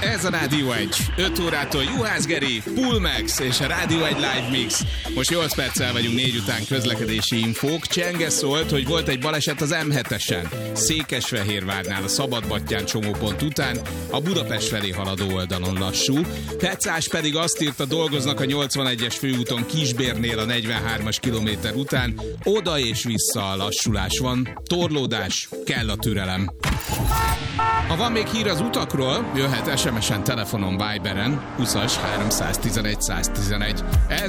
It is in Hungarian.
Ez a Rádió 1. 5 órától Juhász Geri, Pulmax és a Rádió 1 Live Mix. Most 8 perccel vagyunk 4 után közlekedési infók. Csenge szólt, hogy volt egy baleset az M7-esen. Székesfehérvárnál a Szabadbattyán csomópont után, a Budapest felé haladó oldalon lassú. Pecás pedig azt írta, dolgoznak a 81-es főúton Kisbérnél a 43-as kilométer után. Oda és vissza a lassulás van. Torlódás, kell a türelem. Ha van még hír az utakról, jöhet SMS-en, telefonon, Viberen, 20-as 311 111. Ez